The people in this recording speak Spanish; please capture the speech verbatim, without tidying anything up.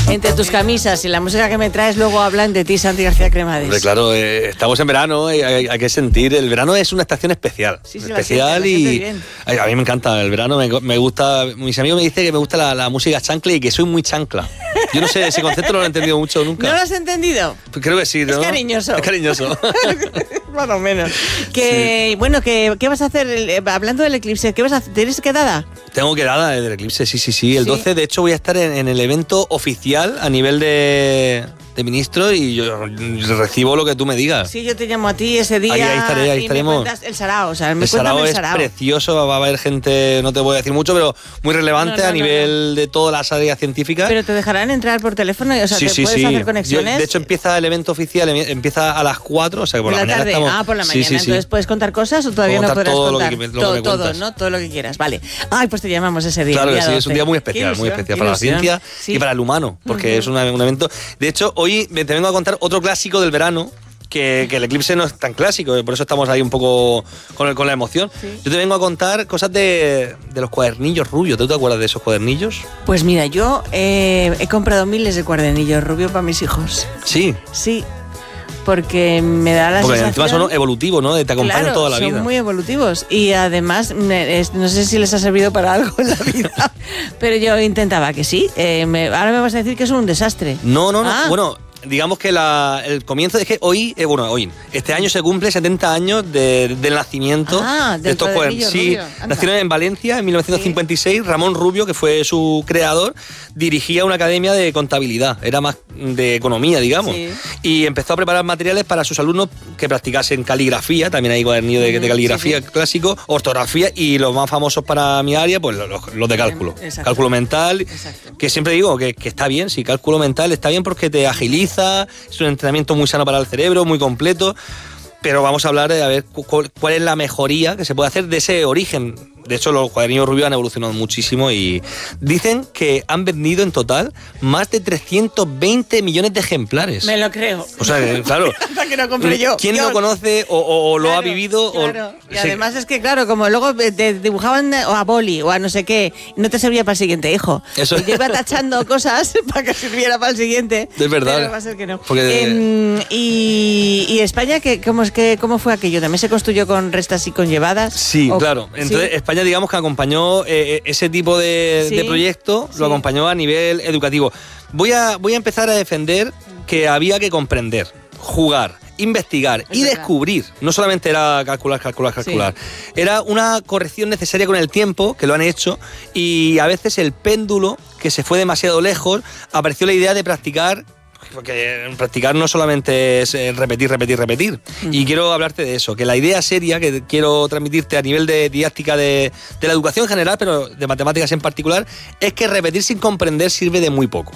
Entre tus camisas y la música que me traes, luego hablan de ti, Santi García Cremades. Hombre, claro, eh, estamos en verano, eh, hay, hay que sentir. El verano es una estación especial. Sí, sí, especial la siento, la y. siento Ay, a mí me encanta el verano, me, me gusta. Mis amigos me dicen que me gusta la, la música chancla y que soy muy chancla. Yo no sé, ese concepto no lo he entendido mucho nunca. ¿No lo has entendido? Pues creo que sí, ¿no? Es cariñoso. Es cariñoso. Más o menos. Que, sí. Bueno, que, ¿qué vas a hacer? El, hablando del eclipse, ¿qué vas a hacer? ¿Tienes quedada? Tengo quedada del eclipse, sí, sí, sí. El ¿Sí? doce, de hecho, voy a estar en, en el evento oficial a nivel de, de ministro y yo recibo lo que tú me digas. Sí, yo te llamo a ti ese día. Ahí, ahí estaré, ahí y estaremos. Me cuentas el sarao, o sea, me el sarao el es sarao. precioso, va a haber gente, no te voy a decir mucho, pero muy relevante no, no, a nivel no, no. de todas las áreas científicas. Pero te dejarán entrar por teléfono, o sea, sí, ¿te sí, puedes sí. hacer conexiones? Yo, de hecho, empieza el evento oficial, empieza a las cuatro, o sea, que por la, la, la mañana tarde. Estamos... Ah, por la mañana. Sí, sí, Entonces, sí. ¿puedes contar cosas o todavía Puedo no podrás todo contar? Lo que, lo todo, que todo, ¿no? Todo lo que quieras, vale. Ay, pues te llamamos ese día. Claro día que sí, doce. es un día muy especial, muy especial para la ciencia sí. y para el humano, porque uh-huh. es una, un evento. De hecho, hoy te vengo a contar otro clásico del verano. Que, que el eclipse no es tan clásico, por eso estamos ahí un poco con, el, con la emoción. Sí. Yo te vengo a contar cosas de, de los cuadernillos rubios. ¿Tú te acuerdas de esos cuadernillos? Pues mira, yo eh, he comprado miles de cuadernillos rubios para mis hijos. ¿Sí? Sí. Porque me da la Porque sensación... encima son evolutivos, ¿no? Te acompañan claro, toda la son vida. Son muy evolutivos. Y además, no sé si les ha servido para algo en la vida, pero yo intentaba que sí. Eh, me, ahora me vas a decir que son un desastre. No, no, no. Ah. Bueno... Digamos que la, el comienzo es que hoy, eh, bueno, hoy, este año se cumple setenta años de, del nacimiento ah, de estos cuadernillos. Sí, nacieron en Valencia en mil novecientos cincuenta y seis. Sí. Ramón Rubio, que fue su creador, dirigía una academia de contabilidad, era más de economía, digamos. Sí. Y empezó a preparar materiales para sus alumnos que practicasen caligrafía, también hay cuadernillos de, de caligrafía sí, sí. clásico, ortografía y los más famosos para mi área, pues los, los de cálculo. Exacto. Cálculo mental, Exacto. que siempre digo que, que está bien, sí, cálculo mental está bien porque te agiliza. Es un entrenamiento muy sano para el cerebro, muy completo, pero vamos a hablar de a ver cuál, cuál es la mejoría que se puede hacer de ese origen. De hecho, los cuadernillos rubios han evolucionado muchísimo y dicen que han vendido en total más de trescientos veinte millones de ejemplares. Me lo creo. O sea, claro. Hasta que lo compré yo. ¿Quién yo. lo conoce o, o, o lo claro, ha vivido? Claro. O, y sí. además es que, claro, como luego te dibujaban o a boli o a no sé qué, no te servía para el siguiente hijo. Eso. Y yo iba tachando cosas para que sirviera para el siguiente. Es verdad. Pero va a ser que no. Porque... Eh, y, y España, ¿qué, cómo, es que, ¿cómo fue aquello? ¿También se construyó con restas y con llevadas? Sí, o, claro. Entonces, ¿sí? España, digamos que acompañó Eh, ese tipo de, sí, de proyecto, sí. lo acompañó a nivel educativo. Voy a, voy a empezar a defender que había que comprender, jugar, investigar es y verdad. descubrir. No solamente era calcular, calcular, calcular. Sí. Era una corrección necesaria con el tiempo, que lo han hecho, y a veces el péndulo, que se fue demasiado lejos, apareció la idea de practicar. Porque practicar no solamente es repetir, repetir, repetir. Mm. Y quiero hablarte de eso, que la idea seria que quiero transmitirte a nivel de didáctica de, de la educación en general, pero de matemáticas en particular, es que repetir sin comprender sirve de muy poco.